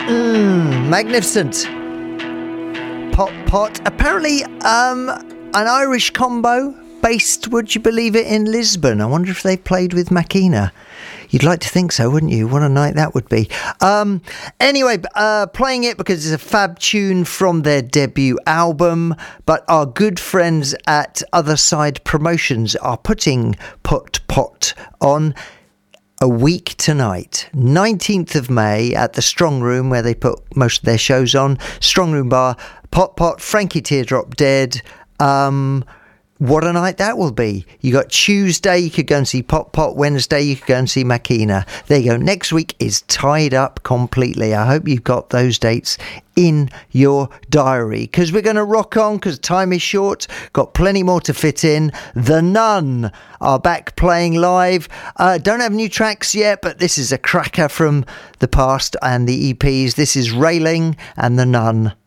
Magnificent. Pot. Apparently, an Irish combo based, would you believe it, in Lisbon. I wonder if they played with Makina. You'd like to think so, wouldn't you? What a night that would be. Anyway, playing it because it's a fab tune from their debut album, but our good friends at Other Side Promotions are putting Pot on a week tonight, 19th of May, at the Strong Room, where they put most of their shows on. Strong Room Bar, Pot, Frankie Teardrop Dead. What a night that will be. You got Tuesday, you could go and see Pot. Wednesday, you could go and see Makina. There you go. Next week is tied up completely. I hope you've got those dates in your diary, because we're going to rock on, because time is short. Got plenty more to fit in. The Nun are back playing live. Don't have new tracks yet, but this is a cracker from the past and the EPs. This is Railing and The Nun.